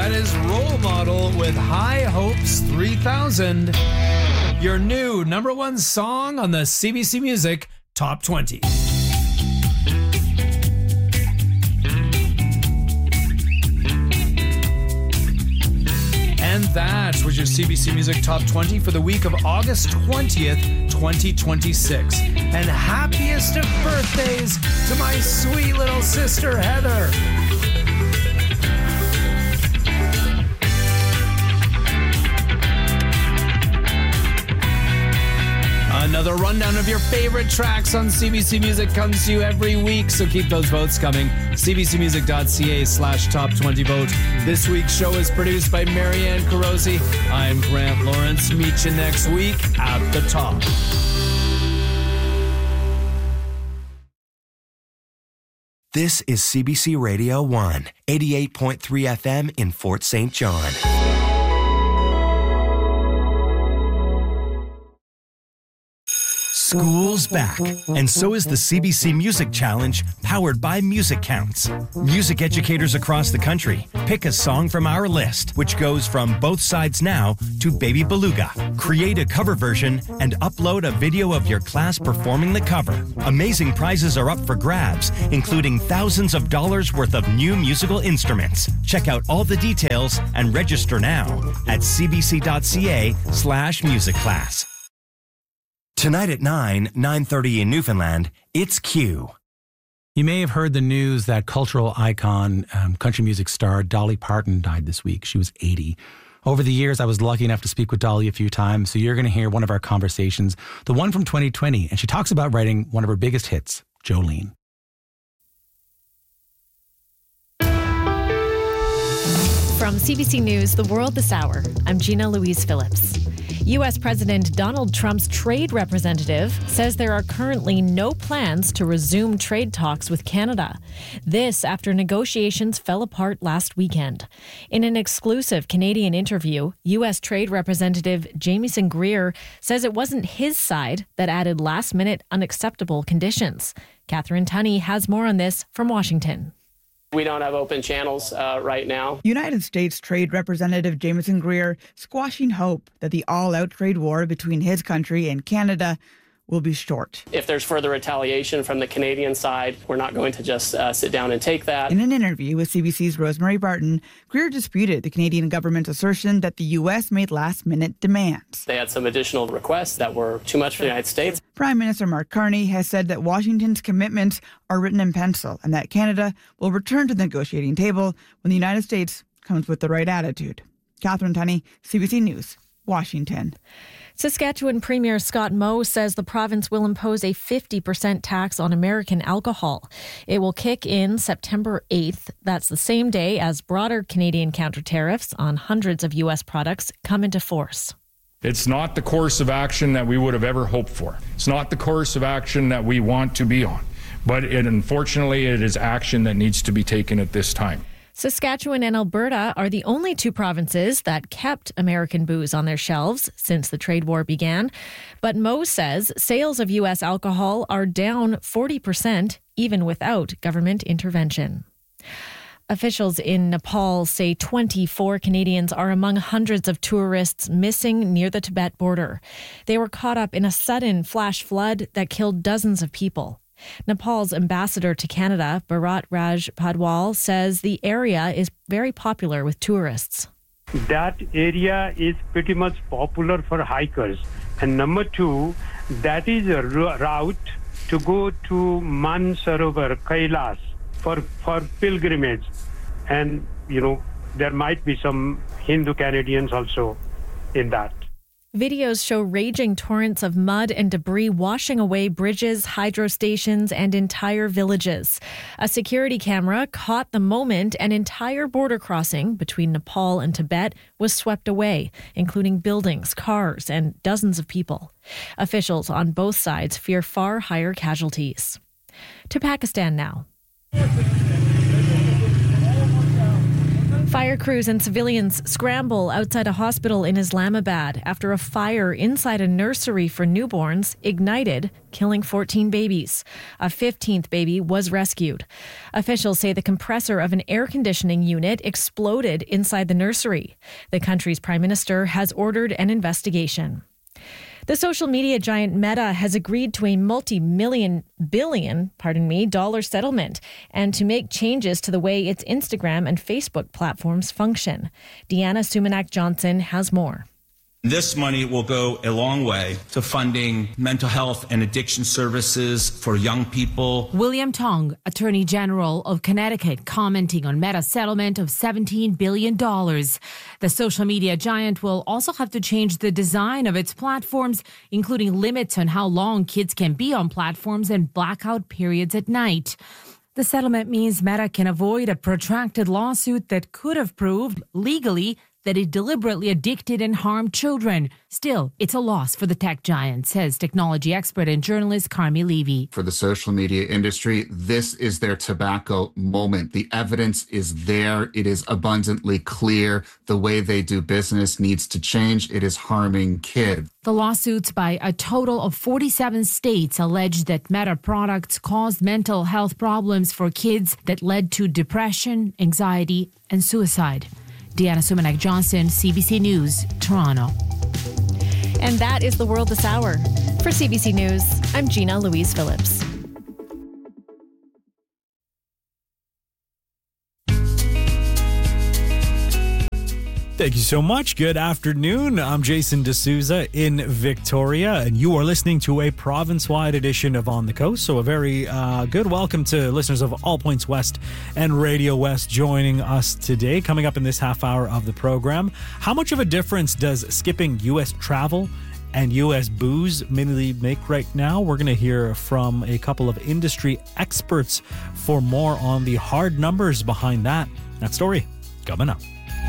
That is Role Model with High Hopes 3000, your new number one song on the CBC Music Top 20. And that was your CBC Music Top 20 for the week of August 20th, 2026. And happiest of birthdays to my sweet little sister, Heather. Another rundown of your favorite tracks on CBC Music comes to you every week, so keep those votes coming. cbcmusic.ca/top20vote. This week's show is produced by Marianne Carosi. I'm Grant Lawrence. Meet you next week at the top. This is CBC Radio 1, 88.3 FM in Fort St. John. School's back, and so is the CBC Music Challenge, powered by Music Counts. Music educators across the country pick a song from our list, which goes from Both Sides Now to Baby Beluga. Create a cover version and upload a video of your class performing the cover. Amazing prizes are up for grabs, including thousands of dollars worth of new musical instruments. Check out all the details and register now at cbc.ca/musicclass. Tonight at 9:30 in Newfoundland, it's Q. You may have heard the news that cultural icon, country music star Dolly Parton died this week. She was 80. Over the years, I was lucky enough to speak with Dolly a few times, so you're going to hear one of our conversations, the one from 2020, and she talks about writing one of her biggest hits, Jolene. From CBC News, The World This Hour, I'm Gina Louise Phillips. U.S. President Donald Trump's trade representative says there are currently no plans to resume trade talks with Canada. This after negotiations fell apart last weekend. In an exclusive Canadian interview, U.S. Trade Representative Jamieson Greer says it wasn't his side that added last-minute unacceptable conditions. Catherine Tunney has more on this from Washington. We don't have open channels right now. United States Trade Representative Jamieson Greer squashing hope that the all-out trade war between his country and Canada will be short. If there's further retaliation from the Canadian side, we're not going to just sit down and take that. In an interview with CBC's Rosemary Barton, Greer disputed the Canadian government's assertion that the U.S. made last-minute demands. They had some additional requests that were too much for the United States. Prime Minister Mark Carney has said that Washington's commitments are written in pencil and that Canada will return to the negotiating table when the United States comes with the right attitude. Catherine Tunney, CBC News, Washington. Saskatchewan Premier Scott Moe says the province will impose a 50% tax on American alcohol. It will kick in September 8th. That's the same day as broader Canadian counter tariffs on hundreds of U.S. products come into force. It's not the course of action that we would have ever hoped for. It's not the course of action that we want to be on. But unfortunately, it is action that needs to be taken at this time. Saskatchewan and Alberta are the only two provinces that kept American booze on their shelves since the trade war began. But Moe says sales of U.S. alcohol are down 40%, even without government intervention. Officials in Nepal say 24 Canadians are among hundreds of tourists missing near the Tibet border. They were caught up in a sudden flash flood that killed dozens of people. Nepal's ambassador to Canada, Bharat Raj Padwal, says the area is very popular with tourists. That area is pretty much popular for hikers. And number two, that is a route to go to Mansarovar, Kailas, for pilgrimage. And, there might be some Hindu Canadians also in that. Videos show raging torrents of mud and debris washing away bridges, hydro stations, and entire villages. A security camera caught the moment an entire border crossing between Nepal and Tibet was swept away, including buildings, cars, and dozens of people. Officials on both sides fear far higher casualties. To Pakistan now. Fire crews and civilians scramble outside a hospital in Islamabad after a fire inside a nursery for newborns ignited, killing 14 babies. A 15th baby was rescued. Officials say the compressor of an air conditioning unit exploded inside the nursery. The country's prime minister has ordered an investigation. The social media giant Meta has agreed to a multi-billion dollar settlement and to make changes to the way its Instagram and Facebook platforms function. Deanna Sumanak-Johnson has more. This money will go a long way to funding mental health and addiction services for young people. William Tong, Attorney General of Connecticut, commenting on Meta's settlement of $17 billion. The social media giant will also have to change the design of its platforms, including limits on how long kids can be on platforms and blackout periods at night. The settlement means Meta can avoid a protracted lawsuit that could have proved legally that it deliberately addicted and harmed children. Still, it's a loss for the tech giant, says technology expert and journalist Carmi Levy. For the social media industry, this is their tobacco moment. The evidence is there. It is abundantly clear. The way they do business needs to change. It is harming kids. The lawsuits by a total of 47 states allege that Meta products caused mental health problems for kids that led to depression, anxiety, and suicide. Deanna Sumanak-Johnson, CBC News, Toronto. And that is the world this hour. For CBC News, I'm Gina Louise Phillips. Thank you so much. Good afternoon. I'm Jason D'Souza in Victoria, and you are listening to a province-wide edition of On the Coast. So a very good welcome to listeners of All Points West and Radio West joining us today. Coming up in this half hour of the program, how much of a difference does skipping U.S. travel and U.S. booze mainly make right now? We're going to hear from a couple of industry experts for more on the hard numbers behind that. That story coming up.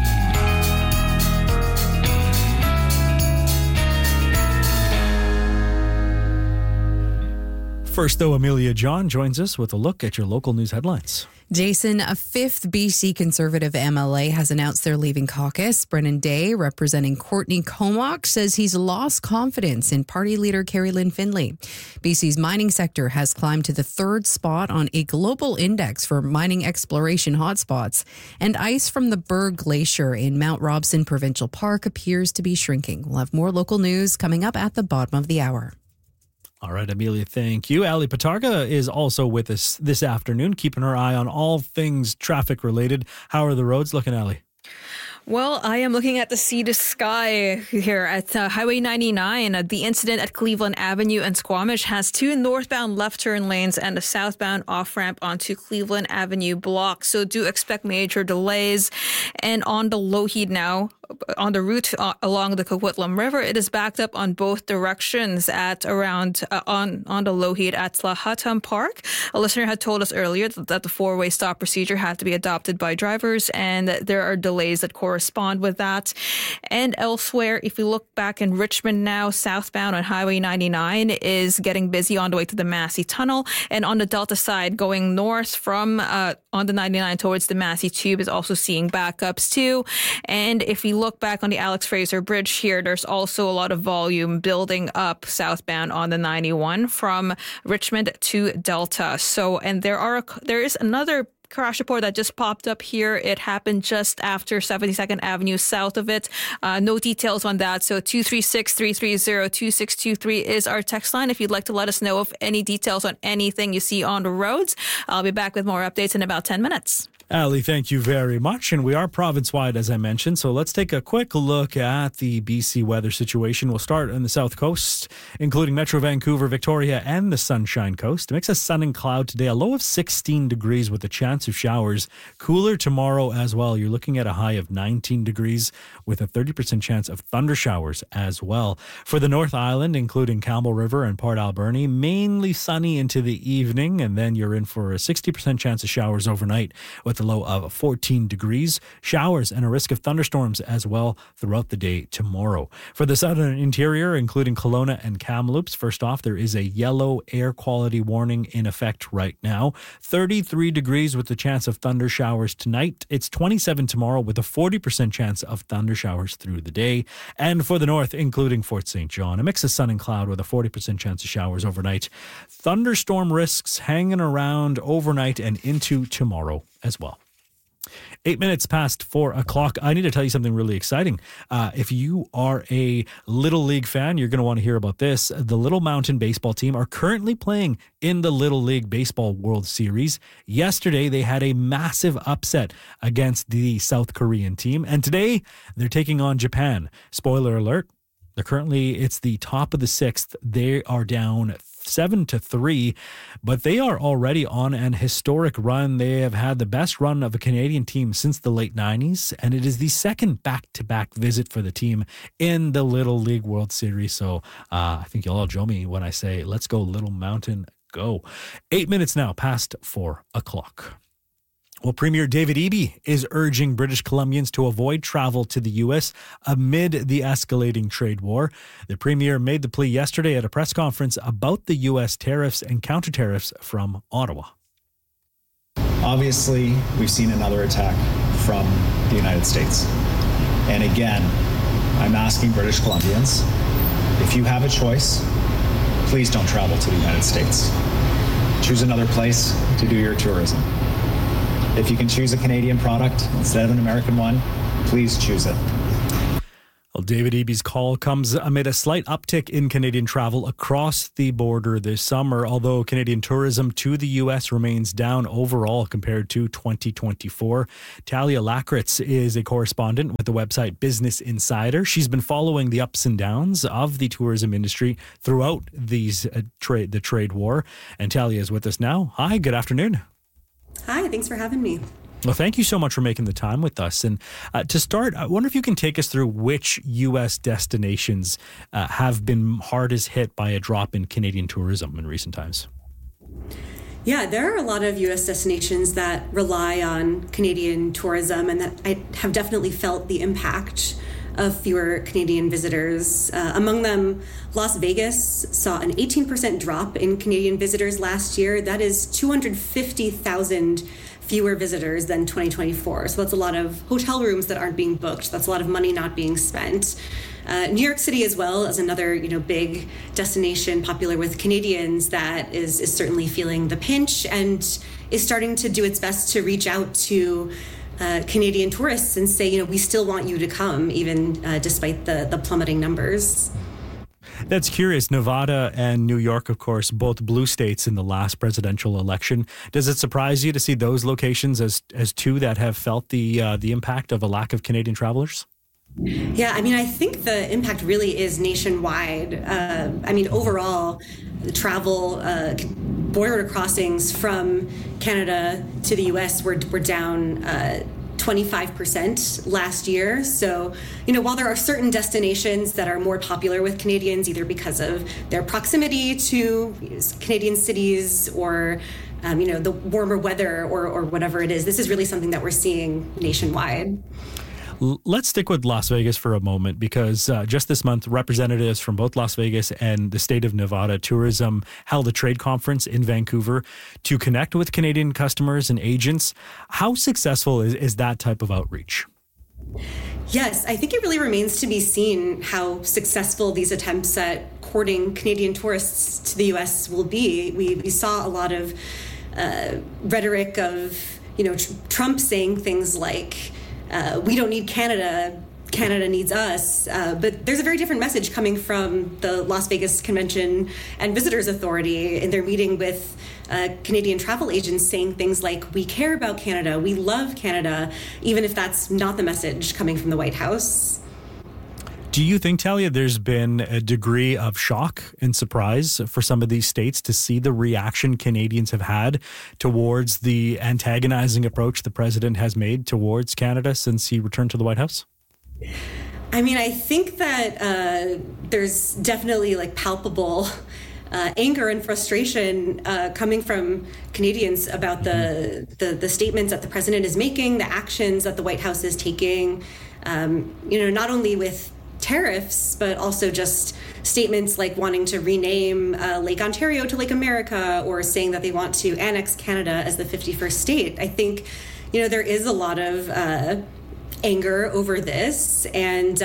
First, though, Amelia John joins us with a look at your local news headlines. Jason, a fifth BC Conservative MLA has announced they're leaving caucus. Brennan Day, representing Courtney Comox, says he's lost confidence in party leader Carrie Lynn Findlay. BC's mining sector has climbed to the third spot on a global index for mining exploration hotspots, and ice from the Berg Glacier in Mount Robson Provincial Park appears to be shrinking. We'll have more local news coming up at the bottom of the hour. All right, Amelia, thank you. Ali Patarga is also with us this afternoon, keeping her eye on all things traffic related. How are the roads looking, Ali? Well, I am looking at the sea to sky here at Highway 99. The incident at Cleveland Avenue and Squamish has two northbound left turn lanes and a southbound off-ramp onto Cleveland Avenue block. So do expect major delays. And on the Lougheed now, on the route along the Coquitlam River, it is backed up on both directions at around on the Lougheed at Tlahatam Park. A listener had told us earlier that the four-way stop procedure had to be adopted by drivers, and there are delays that correspond with that. And elsewhere, if we look back in Richmond now, southbound on Highway 99 is getting busy on the way to the Massey Tunnel, and on the Delta side going north from on the 99 towards the Massey Tube is also seeing backups too. And if we look back on the Alex Fraser Bridge here, there's also a lot of volume building up southbound on the 91 from Richmond to Delta. So, and there is another crash report that just popped up here. It happened just after 72nd Avenue south of it. No details on that. So 236-330-2623 is our text line if you'd like to let us know of any details on anything you see on the roads. I'll be back with more updates in about 10 minutes. Ali, thank you very much. And we are province-wide, as I mentioned. So let's take a quick look at the BC weather situation. We'll start on the south coast, including Metro Vancouver, Victoria, and the Sunshine Coast. A mix of sun and cloud today, a low of 16 degrees with a chance of showers. Cooler tomorrow as well. You're looking at a high of 19 degrees with a 30% chance of thunder showers as well. For the North Island, including Campbell River and Port Alberni, mainly sunny into the evening, and then you're in for a 60% chance of showers overnight with with a low of 14 degrees. Showers and a risk of thunderstorms as well throughout the day tomorrow. For the southern interior, including Kelowna and Kamloops, first off, there is a yellow air quality warning in effect right now. 33 degrees with the chance of thunder showers tonight. It's 27 tomorrow with a 40% chance of thunder showers through the day. And for the north, including Fort St. John, a mix of sun and cloud with a 40% chance of showers overnight. Thunderstorm risks hanging around overnight and into tomorrow as well. 8 minutes past 4 o'clock. I need to tell you something really exciting. If you are a Little League fan, you're going to want to hear about this. The Little Mountain baseball team are currently playing in the Little League Baseball World Series. Yesterday, they had a massive upset against the South Korean team. And today, they're taking on Japan. Spoiler alert. It's the top of the sixth. They are down 7-3, but they are already on an historic run. They have had the best run of a Canadian team since the late 90s, and it is the second back-to-back visit for the team in the Little League World Series. So I think you'll all join me when I say, let's go Little Mountain, go. 8 minutes now past 4 o'clock. Well, Premier David Eby is urging British Columbians to avoid travel to the U.S. amid the escalating trade war. The Premier made the plea yesterday at a press conference about the U.S. tariffs and counter-tariffs from Ottawa. Obviously, we've seen another attack from the United States. And again, I'm asking British Columbians, if you have a choice, please don't travel to the United States. Choose another place to do your tourism. If you can choose a Canadian product instead of an American one, please choose it. Well, David Eby's call comes amid a slight uptick in Canadian travel across the border this summer, although Canadian tourism to the U.S. remains down overall compared to 2024. Talia Lakritz is a correspondent with the website Business Insider. She's been following the ups and downs of the tourism industry throughout the trade war. And Talia is with us now. Hi, good afternoon. Hi, thanks for having me. Well, thank you so much for making the time with us. And to start, I wonder if you can take us through which U.S. destinations have been hardest hit by a drop in Canadian tourism in recent times. Yeah, there are a lot of U.S. destinations that rely on Canadian tourism and that I have definitely felt the impact of fewer Canadian visitors. Among them, Las Vegas saw an 18% drop in Canadian visitors last year. That is 250,000 fewer visitors than 2024. So that's a lot of hotel rooms that aren't being booked. That's a lot of money not being spent. New York City as well is another, big destination popular with Canadians that is certainly feeling the pinch and is starting to do its best to reach out to Canadian tourists and say, we still want you to come, even despite the plummeting numbers. That's curious. Nevada and New York, of course, both blue states in the last presidential election. Does it surprise you to see those locations as two that have felt the impact of a lack of Canadian travelers? Yeah, I think the impact really is nationwide. Overall, travel, border crossings from Canada to the U.S. were down 25% last year. So, while there are certain destinations that are more popular with Canadians, either because of their proximity to Canadian cities or, the warmer weather or whatever it is, this is really something that we're seeing nationwide. Let's stick with Las Vegas for a moment because just this month, representatives from both Las Vegas and the state of Nevada tourism held a trade conference in Vancouver to connect with Canadian customers and agents. How successful is that type of outreach? Yes, I think it really remains to be seen how successful these attempts at courting Canadian tourists to the U.S. will be. We saw a lot of rhetoric of, Trump saying things like, we don't need Canada, Canada needs us. But there's a very different message coming from the Las Vegas Convention and Visitors Authority in their meeting with Canadian travel agents saying things like, we care about Canada, we love Canada, even if that's not the message coming from the White House. Do you think, Talia, there's been a degree of shock and surprise for some of these states to see the reaction Canadians have had towards the antagonizing approach the president has made towards Canada since he returned to the White House? I think that there's definitely palpable anger and frustration coming from Canadians about the statements that the president is making, the actions that the White House is taking, not only with tariffs, but also just statements like wanting to rename Lake Ontario to Lake America, or saying that they want to annex Canada as the 51st state. I think, there is a lot of anger over this. And,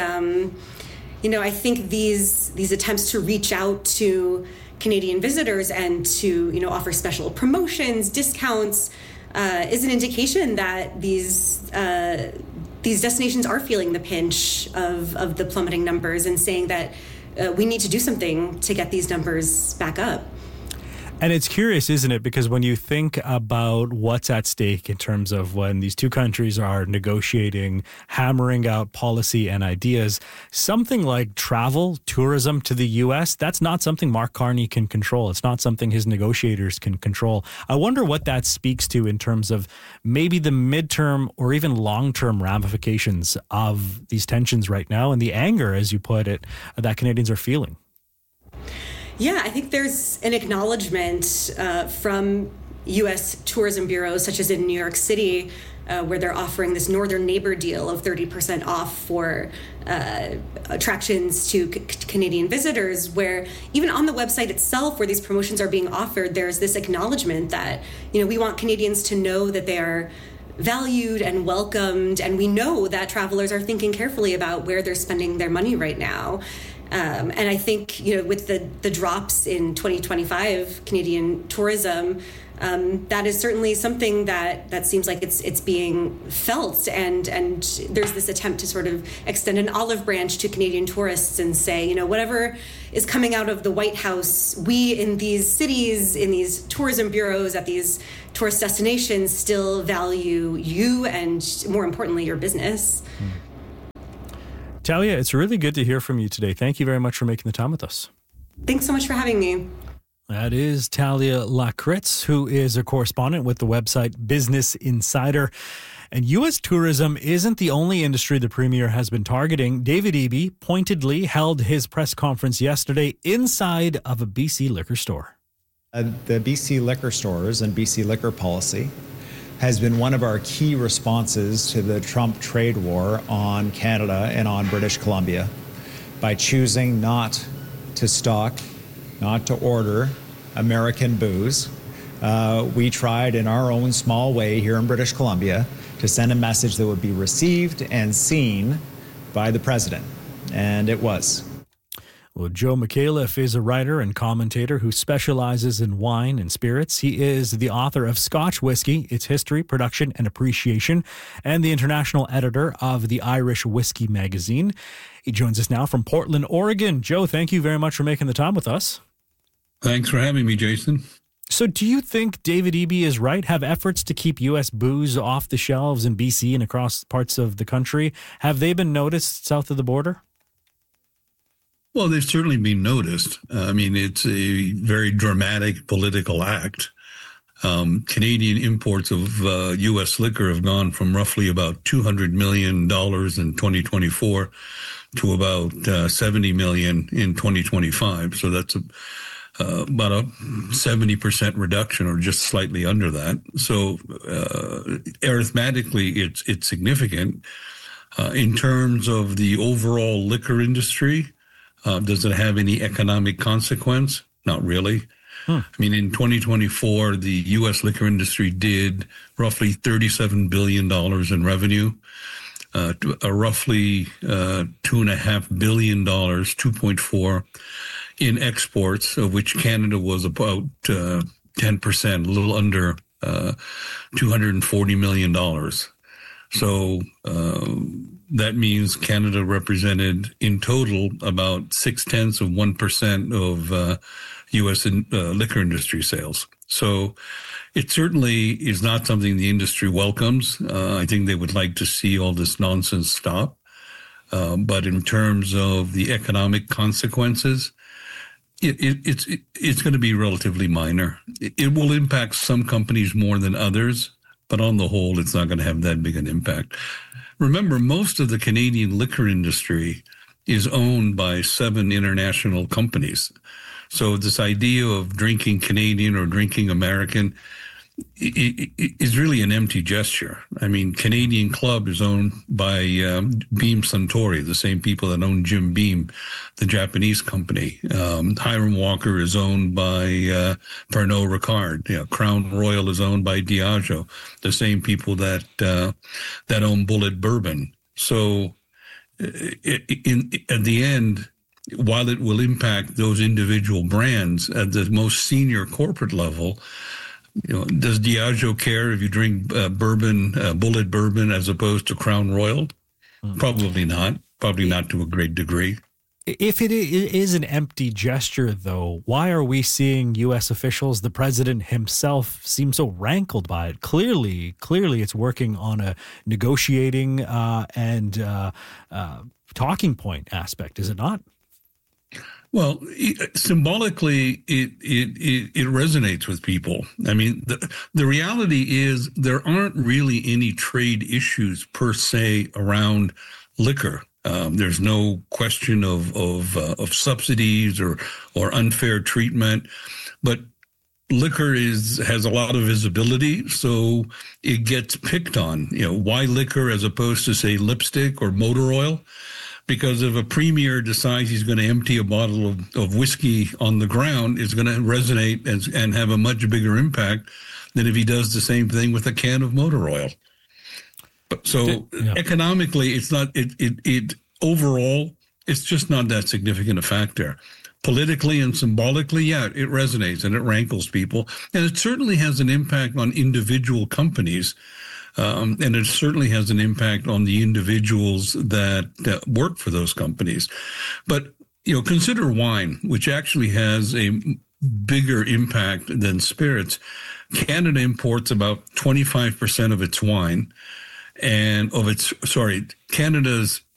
I think these attempts to reach out to Canadian visitors and to, offer special promotions, discounts, is an indication that these destinations are feeling the pinch of the plummeting numbers and saying that we need to do something to get these numbers back up. And it's curious, isn't it? Because when you think about what's at stake in terms of when these two countries are negotiating, hammering out policy and ideas, something like travel, tourism to the U.S., that's not something Mark Carney can control. It's not something his negotiators can control. I wonder what that speaks to in terms of maybe the midterm or even long-term ramifications of these tensions right now and the anger, as you put it, that Canadians are feeling. Yeah, I think there's an acknowledgement from U.S. tourism bureaus, such as in New York City, where they're offering this Northern Neighbor deal of 30% off for attractions to Canadian visitors, where even on the website itself, where these promotions are being offered, there's this acknowledgement that, we want Canadians to know that they are valued and welcomed, and we know that travelers are thinking carefully about where they're spending their money right now. And I think, with the drops in 2025 Canadian tourism, that is certainly something that seems like it's being felt. And there's this attempt to sort of extend an olive branch to Canadian tourists and say, whatever is coming out of the White House, we in these cities, in these tourism bureaus, at these tourist destinations still value you and, more importantly, your business. Talia, it's really good to hear from you today. Thank you very much for making the time with us. Thanks so much for having me. That is Talia Lakritz, who is a correspondent with the website Business Insider. And U.S. tourism isn't the only industry the premier has been targeting. David Eby pointedly held his press conference yesterday inside of a BC liquor store. The BC liquor stores and BC liquor policy has been one of our key responses to the Trump trade war on Canada and on British Columbia by choosing not to stock, not to order American booze. We tried in our own small way here in British Columbia to send a message that would be received and seen by the president, and it was. Well, Joe McAuliffe is a writer and commentator who specializes in wine and spirits. He is the author of Scotch Whiskey, Its History, Production, and Appreciation, and the international editor of the Irish Whiskey magazine. He joins us now from Portland, Oregon. Joe, thank you very much for making the time with us. Thanks for having me, Jason. So do you think David Eby is right? Have efforts to keep U.S. booze off the shelves in BC and across parts of the country, have they been noticed south of the border? Well, they've certainly been noticed. It's a very dramatic political act. Canadian imports of U.S. liquor have gone from roughly about $200 million in 2024 to about $70 million in 2025. So that's about a 70% reduction, or just slightly under that. So arithmetically, it's significant. In terms of the overall liquor industry, does it have any economic consequence? Not really. In 2024, the U.S. liquor industry did roughly $37 billion in revenue, roughly $2.5 billion, 2.4 in exports, of which Canada was about 10%, a little under $240 million. So that means Canada represented in total about 0.6% of U.S. liquor industry sales. So it certainly is not something the industry welcomes. I think they would like to see all this nonsense stop. But in terms of the economic consequences, it's going to be relatively minor. It will impact some companies more than others, but on the whole, it's not going to have that big an impact. Remember, most of the Canadian liquor industry is owned by 7 international companies. So this idea of drinking Canadian or drinking American is really an empty gesture. I mean, Canadian Club is owned by Beam Suntory, the same people that own Jim Beam, the Japanese company. Hiram Walker is owned by Pernod Ricard. Crown Royal is owned by Diageo, the same people that own Bulleit Bourbon. So at the end, while it will impact those individual brands at the most senior corporate level, does Diageo care if you drink bourbon, Bulleit Bourbon, as opposed to Crown Royal? Probably not. Probably not to a great degree. If it is an empty gesture, though, why are we seeing U.S. officials, the president himself, seem so rankled by it? Clearly, it's working on a negotiating and talking point aspect, is it not? Well, symbolically, it resonates with people. I mean, the reality is there aren't really any trade issues per se around liquor. There's no question of subsidies or unfair treatment, but liquor has a lot of visibility, so it gets picked on. Why liquor as opposed to, say, lipstick or motor oil? Because if a premier decides he's going to empty a bottle of whiskey on the ground, it's going to resonate and have a much bigger impact than if he does the same thing with a can of motor oil. So economically, it's not. It overall, it's just not that significant a factor. Politically and symbolically, it resonates and it rankles people, and it certainly has an impact on individual companies. And it certainly has an impact on the individuals that work for those companies. But, consider wine, which actually has a bigger impact than spirits. Canada imports about 25% of its wine Canada's